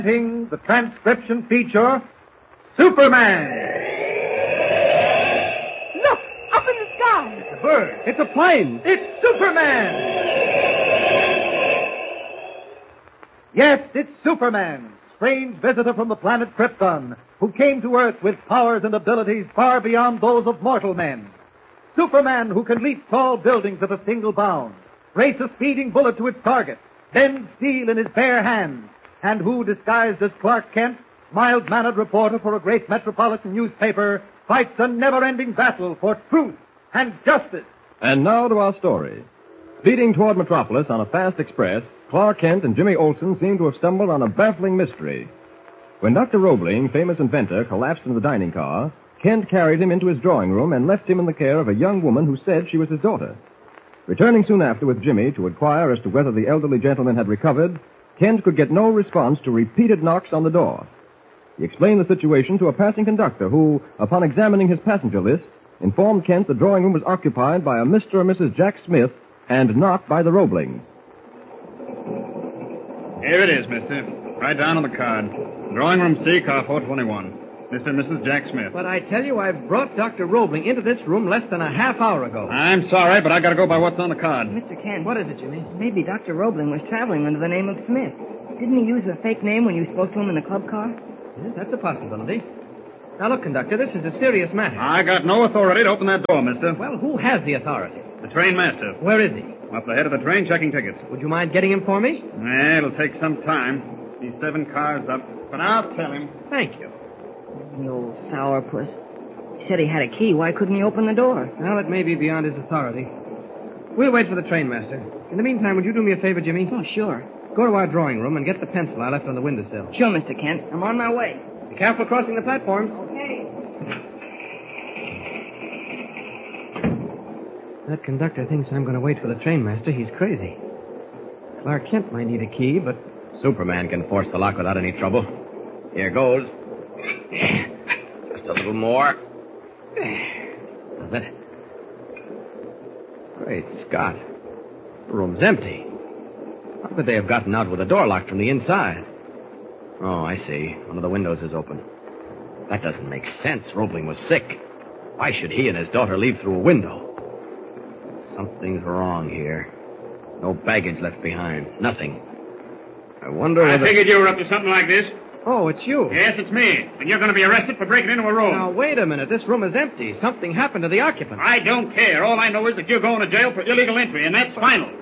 The transcription feature, Superman. Look, up in the sky. It's a bird. It's a plane. It's Superman. Yes, it's Superman, strange visitor from the planet Krypton, who came to Earth with powers and abilities far beyond those of mortal men. Superman who can leap tall buildings at a single bound, race a speeding bullet to its target, bend steel in his bare hands, and who, disguised as Clark Kent, mild-mannered reporter for a great metropolitan newspaper, fights a never-ending battle for truth and justice. And now to our story. Speeding toward Metropolis on a fast express, Clark Kent and Jimmy Olsen seem to have stumbled on a baffling mystery. When Dr. Roebling, famous inventor, collapsed in the dining car, Kent carried him into his drawing room and left him in the care of a young woman who said she was his daughter. Returning soon after with Jimmy to inquire as to whether the elderly gentleman had recovered, Kent could get no response to repeated knocks on the door. He explained the situation to a passing conductor who, upon examining his passenger list, informed Kent the drawing room was occupied by a Mr. and Mrs. Jack Smith and not by the Roeblings. Here it is, mister. Right down on the card. Drawing room C, car 421. Mr. and Mrs. Jack Smith. But I tell you, I brought Dr. Roebling into this room less than a half hour ago. I'm sorry, but I gotta go by what's on the card. Mr. Kent. What is it, Jimmy? Maybe Dr. Roebling was traveling under the name of Smith. Didn't he use a fake name when you spoke to him in the club car? Yes, that's a possibility. Now, look, conductor, this is a serious matter. I got no authority to open that door, mister. Well, who has the authority? The train master. Where is he? Up the head of the train checking tickets. Would you mind getting him for me? It'll take some time. He's 7 cars up, but I'll tell him. Thank you. The old sourpuss. He said he had a key. Why couldn't he open the door? Well, it may be beyond his authority. We'll wait for the train master. In the meantime, would you do me a favor, Jimmy? Oh, sure. Go to our drawing room and get the pencil I left on the windowsill. Sure, Mr. Kent. I'm on my way. Be careful crossing the platform. Okay. That conductor thinks I'm going to wait for the train master. He's crazy. Clark Kent might need a key, but... Superman can force the lock without any trouble. Here goes. Just a little more. Does it? Great Scott. The room's empty. How could they have gotten out with the door locked from the inside? Oh, I see. One of the windows is open. That doesn't make sense. Roebling was sick. Why should he and his daughter leave through a window? Something's wrong here. No baggage left behind. Nothing. I wonder I whether... figured you were up to something like this. Oh, it's you. Yes, it's me. And you're going to be arrested for breaking into a room. Now, wait a minute. This room is empty. Something happened to the occupant. I don't care. All I know is that you're going to jail for illegal entry, and that's final.